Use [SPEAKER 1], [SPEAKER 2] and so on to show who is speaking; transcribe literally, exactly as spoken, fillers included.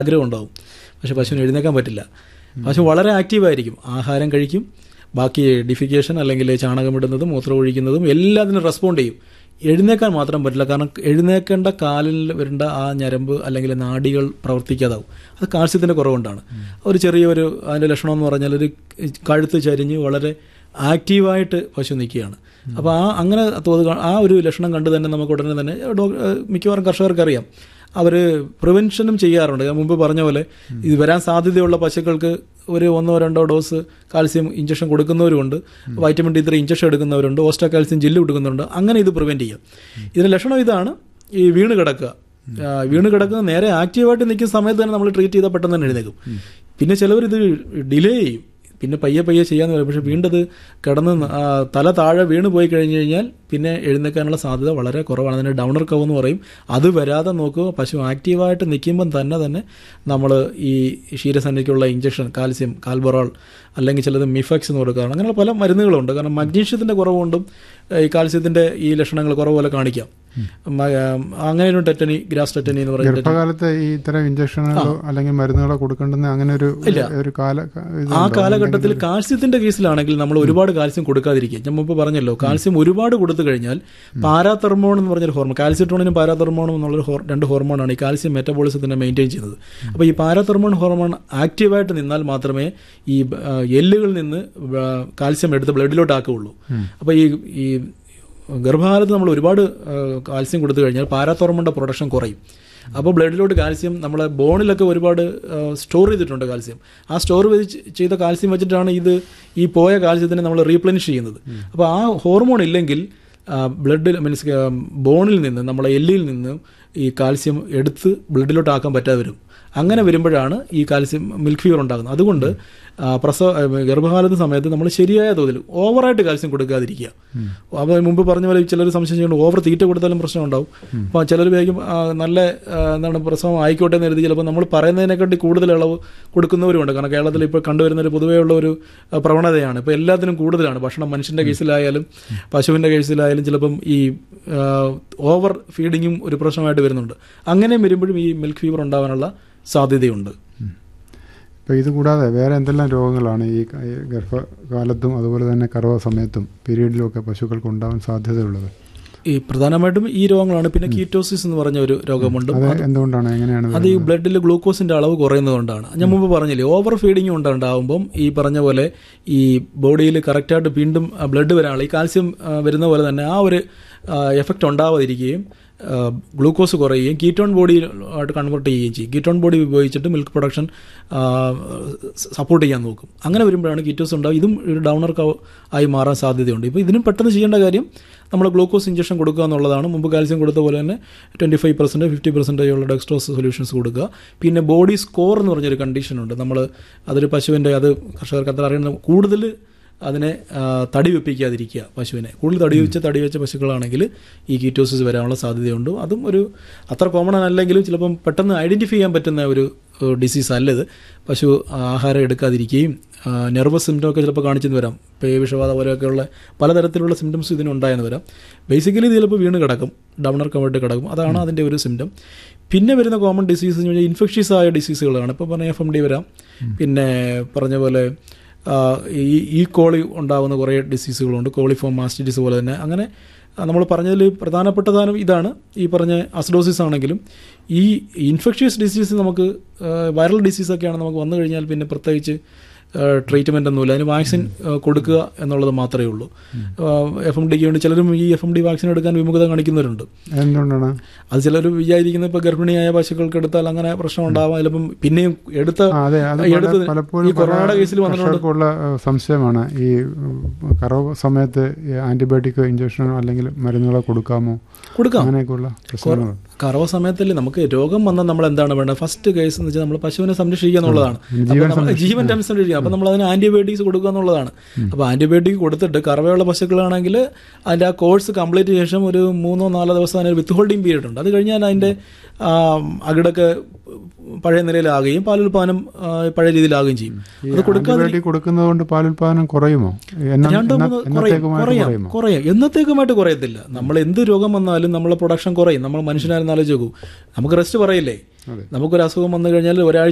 [SPEAKER 1] ആഗ്രഹം ഉണ്ടാവും. പക്ഷേ പശുവിന് എഴുന്നേക്കാൻ പറ്റില്ല. പശു വളരെ ആക്റ്റീവായിരിക്കും, ആഹാരം കഴിക്കും, ബാക്കി ഡിഫിക്കേഷൻ അല്ലെങ്കിൽ ചാണകം ഇടുന്നതും മൂത്രം ഒഴിക്കുന്നതും എല്ലാത്തിനും റെസ്പോണ്ട് ചെയ്യും. എഴുന്നേക്കാൻ മാത്രം പറ്റില്ല. കാരണം എഴുന്നേക്കേണ്ട കാലിൽ വരേണ്ട ആ ഞരമ്പ് അല്ലെങ്കിൽ നാഡികൾ പ്രവർത്തിക്കാതാവും. അത് കാൽസ്യത്തിൻ്റെ കുറവുകൊണ്ടാണ്. ഒരു ചെറിയൊരു അതിൻ്റെ ലക്ഷണം എന്ന് പറഞ്ഞാൽ ഒരു കഴുത്ത് ചരിഞ്ഞ് വളരെ ആക്റ്റീവായിട്ട് പശു നിൽക്കുകയാണ്. അപ്പോൾ ആ അങ്ങനെ തോത് ആ ഒരു ലക്ഷണം കണ്ട് തന്നെ നമുക്ക് ഉടനെ തന്നെ മിക്കവാറും കർഷകർക്കറിയാം. അവർ പ്രിവെൻഷനും ചെയ്യാറുണ്ട്. ഞാൻ മുമ്പ് പറഞ്ഞ പോലെ ഇത് വരാൻ സാധ്യതയുള്ള പശുക്കൾക്ക് ഒരു ഒന്നോ രണ്ടോ dose calcium injection കൊടുക്കുന്നവരുണ്ട്, vitamin D three injection എടുക്കുന്നവരുണ്ട്, osteo calcium gel കൊടുക്കുന്നുണ്ട്. അങ്ങനെ ഇത് പ്രിവെൻറ്റ് ചെയ്യാം. ഇതിൻ്റെ ലക്ഷണം ഇതാണ്, ഈ വീണ് കിടക്കുക. വീണ് കിടക്കുന്ന നേരെ ആക്റ്റീവായിട്ട് നിൽക്കുന്ന സമയത്ത് തന്നെ നമ്മൾ ട്രീറ്റ് ചെയ്താൽ പെട്ടെന്ന് തന്നെ എഴുന്നേക്കും. പിന്നെ ചിലവരിത് ഡിലേ ചെയ്യും, പിന്നെ പയ്യെ പയ്യെ ചെയ്യാമെന്ന് പറയും. പക്ഷേ വീണ്ടത് കിടന്ന് തല താഴെ വീണ് പോയി കഴിഞ്ഞ് കഴിഞ്ഞാൽ പിന്നെ എഴുന്നേക്കാനുള്ള സാധ്യത വളരെ കുറവാണ്. അതിന് ഡൗണർ കവ് എന്ന് പറയും. അത് വരാതെ നോക്കുക. പശു ആക്റ്റീവായിട്ട് നിൽക്കുമ്പം തന്നെ തന്നെ നമ്മൾ ഈ ക്ഷീരസന്നിക്കുള്ള ഇഞ്ചക്ഷൻ, കാൽസ്യം, കാൽബറോൾ അല്ലെങ്കിൽ ചിലത് മിഫെക്സ് എന്ന് കൊടുക്കാറുണ്ട്. അങ്ങനെയുള്ള പല മരുന്നുകളുണ്ട്. കാരണം മഗ്നീഷ്യത്തിൻ്റെ കുറവുകൊണ്ടും ഈ കാൽസ്യത്തിൻ്റെ ഈ ലക്ഷണങ്ങൾ കുറവ് പോലെ കാണിക്കാം. അങ്ങനെ ഒരു ടെറ്റനി, ഗ്രാസ് ടെറ്റനി എന്ന് പറയുന്നത്
[SPEAKER 2] ഗർഭകാലത്ത് ഈ ഇത്തരം ഇഞ്ചക്ഷനുകളോ അല്ലെങ്കിൽ മരുന്നുകളോ കൊടുക്കേണ്ടെന്ന് അങ്ങനെ ഒരു ഒരു കാല
[SPEAKER 1] ആ കാലഘട്ടത്തിൽ കാൽസ്യത്തിന്റെ കേസിലാണെങ്കിൽ നമ്മൾ ഒരുപാട് കാൽസ്യം കൊടുക്കാതിരിക്കുക. ഞാൻ മുമ്പ് പറഞ്ഞല്ലോ, കാൽസ്യം ഒരുപാട് കൊടുത്തു കഴിഞ്ഞാൽ പാരാതെർമോൺ എന്ന് പറഞ്ഞൊരു ഹോർമോൺ, കാൽസ്യട്രോണിനും പാരാതെർമോണും എന്നുള്ളൊരു രണ്ട് ഹോർമോണാണ് ഈ കാൽസ്യം മെറ്റബോളിസത്തിനെ മെയിൻറ്റെയിൻ ചെയ്യുന്നത്. അപ്പോൾ ഈ പാരാതെർമോൺ ഹോർമോൺ ആക്റ്റീവായിട്ട് നിന്നാൽ മാത്രമേ ഈ എല്ലുകളിൽ നിന്ന് കാൽസ്യം എടുത്ത് ബ്ലഡിലോട്ട് ആക്കുകയുള്ളൂ. അപ്പോൾ ഈ ഈ ഗർഭകാലത്ത് നമ്മൾ ഒരുപാട് കാൽസ്യം കൊടുത്തു കഴിഞ്ഞാൽ പാരാതെർമോണിൻ്റെ പ്രൊഡക്ഷൻ കുറയും. അപ്പോൾ ബ്ലഡിലോട്ട് കാൽസ്യം നമ്മളെ ബോണിലൊക്കെ ഒരുപാട് സ്റ്റോർ ചെയ്തിട്ടുണ്ട് കാൽസ്യം. ആ സ്റ്റോർ ചെയ്ത കാൽസ്യം വെച്ചിട്ടാണ് ഇത് ഈ പോയ കാൽസ്യത്തിനെ നമ്മൾ റീപ്ലനിഷ് ചെയ്യുന്നത്. അപ്പോൾ ആ ഹോർമോൺ ഇല്ലെങ്കിൽ ബ്ലഡിൽ മീൻസ് ബോണിൽ നിന്ന് നമ്മളെ എല്ലിൽ നിന്ന് ഈ കാൽസ്യം എടുത്ത് ബ്ലഡിലോട്ട് ആക്കാൻ പറ്റാതെ വരും. അങ്ങനെ വരുമ്പോഴാണ് ഈ കാൽസ്യം മിൽക്ക് ഫീവർ ഉണ്ടാകുന്നത്. അതുകൊണ്ട് പ്രസവ ഗർഭകാലത്ത് സമയത്ത് നമ്മൾ ശരിയായ തോതിൽ ഓവറായിട്ട് കാൽസ്യം കൊടുക്കാതിരിക്കുക. അപ്പോൾ മുമ്പ് പറഞ്ഞ പോലെ ചിലർ സംശയം ചെയ്യുന്നുണ്ട്, ഓവർ തീറ്റ കൊടുത്താലും പ്രശ്നം ഉണ്ടാവും. അപ്പോൾ ചിലർ വേഗം നല്ല എന്താണ് പ്രസവം ആയിക്കോട്ടെ എന്ന് കരുതി ചിലപ്പോൾ നമ്മൾ പറയുന്നതിനെക്കാട്ടി കൂടുതൽ ഇളവ് കൊടുക്കുന്നവരുമുണ്ട്. കാരണം കേരളത്തിൽ ഇപ്പോൾ കണ്ടുവരുന്ന ഒരു പൊതുവെയുള്ള ഒരു പ്രവണതയാണ്. ഇപ്പോൾ എല്ലാത്തിനും കൂടുതലാണ് ഭക്ഷണം. മനുഷ്യൻ്റെ കേസിലായാലും പശുവിൻ്റെ കേസിലായാലും ചിലപ്പം ഈ ഓവർ ഫീഡിങ്ങും ഒരു പ്രശ്നമായിട്ട് വരുന്നുണ്ട്. അങ്ങനെ വരുമ്പോഴും ഈ മിൽക്ക് ഫീവർ ഉണ്ടാകാനുള്ള സാധ്യതയുണ്ട്.
[SPEAKER 2] ഇപ്പോൾ ഇത് കൂടാതെ വേറെ എന്തെല്ലാം രോഗങ്ങളാണ് ഈ ഗർഭകാലത്തും അതുപോലെ തന്നെ കറവ സമയത്തും പീരീഡിലും ഒക്കെ പശുക്കൾക്ക് ഉണ്ടാവാൻ സാധ്യതയുള്ളത്?
[SPEAKER 1] ഈ പ്രധാനമായിട്ടും ഈ രോഗങ്ങളാണ്. പിന്നെ കീറ്റോസിസ് എന്ന് പറഞ്ഞ ഒരു രോഗമുണ്ട്.
[SPEAKER 2] എന്തുകൊണ്ടാണ്, എങ്ങനെയാണ്?
[SPEAKER 1] അത് ഈ ബ്ലഡിൽ ഗ്ലൂക്കോസിന്റെ അളവ് കുറയുന്നതുകൊണ്ടാണ്. ഞാൻ മുമ്പ് പറഞ്ഞില്ലേ, ഓവർ ഫീഡിങ് ഉണ്ടാകുമ്പം ഈ പറഞ്ഞ പോലെ ഈ ബോഡിയിൽ കറക്റ്റായിട്ട് വീണ്ടും ബ്ലഡ് വരാനുള്ള ഈ കാൽസ്യം വരുന്ന പോലെ തന്നെ ആ ഒരു എഫക്റ്റ് ഉണ്ടാവാതിരിക്കുകയും ഗ്ലൂക്കോസ് കുറയുകയും കീറ്റോൺ ബോഡി ആയിട്ട് കൺവേർട്ട് ചെയ്യുകയും ചെയ്യും. കീറ്റോൺ ബോഡി ഉപയോഗിച്ചിട്ട് മിൽക്ക് പ്രൊഡക്ഷൻ സപ്പോർട്ട് ചെയ്യാൻ നോക്കും. അങ്ങനെ വരുമ്പോഴാണ് കീറ്റോസ് ഉണ്ടാവും. ഇതും ഒരു ഡൗണർ കവ് ആയി മാറാൻ സാധ്യതയുണ്ട്. ഇപ്പോൾ ഇതിനും പെട്ടെന്ന് ചെയ്യേണ്ട കാര്യം നമ്മൾ ഗ്ലൂക്കോസ് ഇഞ്ചക്ഷൻ കൊടുക്കുക എന്നുള്ളതാണ്. മുമ്പ് കാൽസ്യം കൊടുത്ത പോലെ തന്നെ twenty five percent fifty percentage ഉള്ള ഡെക്സ്ട്രോസ് സൊല്യൂഷൻസ് കൊടുക്കുക. പിന്നെ ബോഡി സ്കോർ എന്ന് പറഞ്ഞൊരു കണ്ടീഷനുണ്ട്. നമ്മൾ അതൊരു പശുവിൻ്റെ, അത് കർഷകർക്ക് അത്ര അറിയുന്ന, കൂടുതൽ അതിനെ തടി വെപ്പിക്കാതിരിക്കുക. പശുവിനെ കൂടുതൽ തടി വെച്ച് തടി വെച്ച പശുക്കളാണെങ്കിൽ ഈ കീറ്റോസിസ് വരാനുള്ള സാധ്യതയുണ്ട്. അതും ഒരു അത്ര കോമൺ അല്ലെങ്കിലും ചിലപ്പം പെട്ടെന്ന് ഐഡൻറ്റിഫൈ ചെയ്യാൻ പറ്റുന്ന ഒരു ഡിസീസ് അല്ലത്. പശു ആഹാരം എടുക്കാതിരിക്കുകയും നെർവസ് സിംറ്റം ഒക്കെ ചിലപ്പോൾ കാണിച്ചെന്ന് വരാം. പേ വിഷബാധ പോലെയൊക്കെയുള്ള പലതരത്തിലുള്ള സിംറ്റംസ് ഇതിനുണ്ടായെന്ന് വരാം. ബേസിക്കലി ഇത് ചിലപ്പോൾ വീണ് കിടക്കും, ഡൗണർ കവേർട്ട് കിടക്കും. അതാണ് അതിൻ്റെ ഒരു സിംറ്റം. പിന്നെ വരുന്ന കോമൺ ഡിസീസ് എന്ന് പറഞ്ഞാൽ ഇൻഫെക്ഷ്യസ് ആയ ഡിസീസുകളാണ്. ഇപ്പോൾ പറഞ്ഞ എഫ് എം ഡി വരാം. പിന്നെ പറഞ്ഞ പോലെ ഈ ഈ കോളി ഉണ്ടാകുന്ന കുറേ ഡിസീസുകളുണ്ട്. കോളിഫോം മാസ്റ്റിറ്റിസ് പോലെ തന്നെ. അങ്ങനെ നമ്മൾ പറഞ്ഞതിൽ പ്രധാനപ്പെട്ട സാധനം ഇതാണ്. ഈ പറഞ്ഞ അസിഡോസിസ് ആണെങ്കിലും ഈ ഇൻഫെക്ഷ്യസ് ഡിസീസ് നമുക്ക് വൈറൽ ഡിസീസൊക്കെയാണ് നമുക്ക് വന്നു കഴിഞ്ഞാൽ പിന്നെ പ്രത്യേകിച്ച് ട്രീറ്റ്മെൻ്റ് ഒന്നുമില്ല. അതിന് വാക്സിൻ കൊടുക്കുക എന്നുള്ളത് മാത്രമേ ഉള്ളൂ. എഫ് എം ഡിക്ക് വേണ്ടി ചിലരും ഈ എഫ് എം ഡി വാക്സിൻ എടുക്കാൻ വിമുഖത കാണിക്കുന്നവരുണ്ട്.
[SPEAKER 2] എന്തുകൊണ്ടാണ് അത്?
[SPEAKER 1] ചിലർ വിചാരിക്കുന്നത് ഇപ്പോൾ ഗർഭിണിയായ പശുക്കൾക്ക് എടുത്താൽ അങ്ങനെ പ്രശ്നം ഉണ്ടാവാം. ചിലപ്പം പിന്നെയും എടുത്ത ഈ കൊറോണയുടെ കേസിൽ വന്നിട്ടുള്ള
[SPEAKER 2] സംശയമാണ്. ഈ കറവ സമയത്ത് ആന്റിബയോട്ടിക് ഇഞ്ചക്ഷനോ അല്ലെങ്കിൽ മരുന്നുകളോ കൊടുക്കാമോ?
[SPEAKER 1] കൊടുക്കാം.
[SPEAKER 2] അങ്ങനെയൊക്കെയുള്ള പ്രശ്നങ്ങൾ
[SPEAKER 1] കറവ സമയത്തല്ലേ നമുക്ക് രോഗം വന്നാൽ നമ്മൾ എന്താണ് വേണ്ടത്? ഫസ്റ്റ് കേസ് എന്ന് വെച്ചാൽ നമ്മൾ പശുവിനെ സംരക്ഷിക്കുക എന്നുള്ളതാണ്. ജീവൻ സംരക്ഷിക്കുക. അപ്പം നമ്മൾ അതിന് ആന്റിബയോട്ടിക്സ് കൊടുക്കുക എന്നുള്ളതാണ്. അപ്പോൾ ആന്റിബയോട്ടിക് കൊടുത്തിട്ട് കറവയുള്ള പശുക്കളാണെങ്കിൽ അതിൻ്റെ ആ കോഴ്സ് കംപ്ലീറ്റ് ശേഷം ഒരു മൂന്നോ നാലോ ദിവസം അതിന് വിത്ത് ഹോൾഡിംഗ് പീരീഡ് ഉണ്ട്. അത് കഴിഞ്ഞാൽ അതിൻ്റെ അകിടൊക്കെ പഴയ നിലയിലാകുകയും പാലുൽപാദനം പഴയ രീതിയിലാകുകയും ചെയ്യും. അത്
[SPEAKER 2] കൊടുക്കുന്നത് കൊണ്ട് പാലുൽപാദനം കുറയുമോ?
[SPEAKER 1] രണ്ടോ കുറയാം കുറയാം എന്നത്തേക്കുമായിട്ട് കുറയത്തില്ല. നമ്മൾ എന്ത് രോഗം വന്നാലും നമ്മളെ പ്രൊഡക്ഷൻ കുറയും. നമ്മൾ മനുഷ്യനായിരുന്നു ആലോചിച്ച് നോക്കൂ. നമുക്ക് റെസ്റ്റ് പറയില്ലേ?
[SPEAKER 2] അതെ.
[SPEAKER 1] നമുക്കൊരു അസുഖം വന്നു കഴിഞ്ഞാൽ ഒരാഴ്ച